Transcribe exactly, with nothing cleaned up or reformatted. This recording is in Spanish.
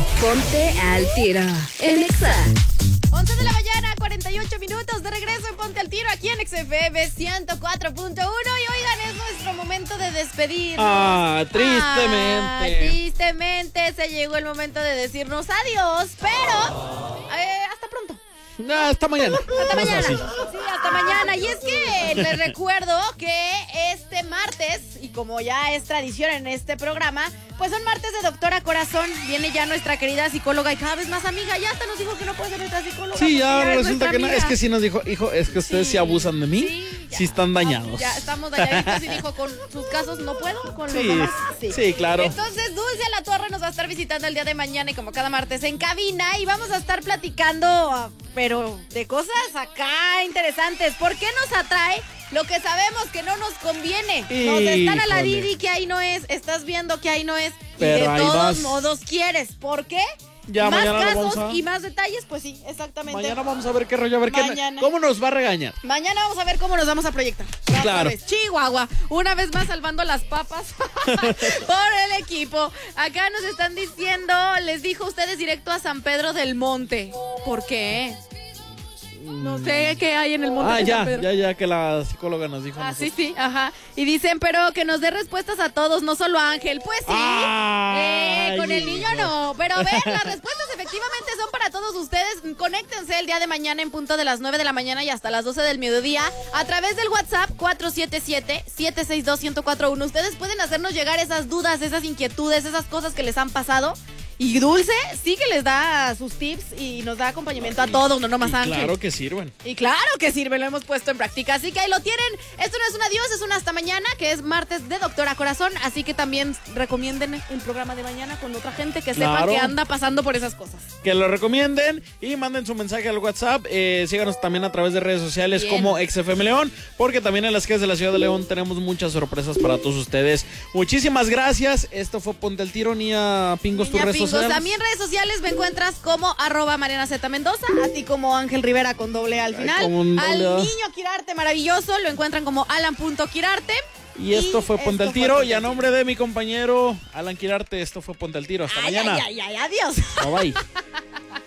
Ponte al tiro en Exa. once de la mañana, cuarenta y ocho minutos de regreso en Ponte al Tiro aquí en X F M ciento cuatro punto uno. Y oigan, es nuestro momento de despedirnos. Ah, tristemente. Ah, tristemente se llegó el momento de decirnos adiós, pero eh, hasta pronto. No, hasta mañana. Hasta Más mañana. fácil. Sí, hasta mañana. Y es que les recuerdo que este martes, y como ya es tradición en este programa, pues son martes de Doctora Corazón. Viene ya nuestra querida psicóloga y cada vez más amiga. Ya hasta nos dijo que no puede ser nuestra psicóloga. Sí, ya es resulta que no. amiga. Es que sí nos dijo, hijo, es que ustedes sí, Sí, abusan de mí. Sí, ya, sí están dañados. Ya estamos dañaditos y dijo, con sus casos no puedo, con Sí, los demás sí. sí, claro. Entonces, Dulce La Torre nos va a estar visitando el día de mañana y como cada martes en cabina y vamos a estar platicando, pero de cosas acá interesantes. ¿Por qué nos atrae lo que sabemos que no nos conviene? Nos están a la Híjole. Didi que ahí no es, estás viendo que ahí no es Pero y de ahí todos vas. modos quieres. ¿Por qué? Ya, más mañana lo casos vamos a- y más detalles, pues sí, exactamente. Mañana vamos a ver qué rollo, a ver qué, Mañana. cómo nos va a regañar. Mañana vamos a ver cómo nos vamos a proyectar. Otra Claro. vez. Chihuahua, una vez más salvando las papas por el equipo. Acá nos están diciendo, les dijo ustedes directo a San Pedro del Monte. ¿Por qué? No sé qué hay en el monte Ah, de ya, San Pedro. ya, ya que la psicóloga nos dijo. a Ah, sí, nosotros. sí, ajá. Y dicen, pero que nos dé respuestas a todos, no solo a Ángel. Pues sí, Ay, eh, con el niño hijo. no. Pero a ver, las respuestas efectivamente son para todos ustedes. Conéctense el día de mañana en punto de las nueve de la mañana y hasta las doce del mediodía a través del WhatsApp cuatro siete siete, siete seis dos, uno cero cuatro uno. Ustedes pueden hacernos llegar esas dudas, esas inquietudes, esas cosas que les han pasado. Y Dulce sí que les da sus tips y nos da acompañamiento a todos, no nomás Y a Ángel. claro que sirven. Y claro que sirve, lo hemos puesto en práctica. Así que ahí lo tienen. Esto no es un adiós, es un hasta mañana, que es martes de Doctora Corazón. Así que también recomienden el programa de mañana con otra gente que sepa Claro. que anda pasando por esas cosas. Que lo recomienden y manden su mensaje al WhatsApp. Eh, síganos también a través de redes sociales Bien. como X F M León, porque también en las calles de la ciudad de León tenemos muchas sorpresas para todos ustedes. Muchísimas gracias. Esto fue Ponte el Tiro, Nia Pingos, tus Niña redes Pingos, sociales. también redes sociales me encuentras como arroba Mariana Z Mendoza, a ti como Ángel Rivera con doble A al final. como un Al doble A. niño Quirarte maravilloso lo encuentran como alan.quirarte. Y esto fue Ponte esto el fue Tiro. Ponte Y a el nombre de mi compañero Alan Quirarte, esto fue Ponte el Tiro. Hasta Ay, mañana. ay, ay, ay, adiós. Bye bye.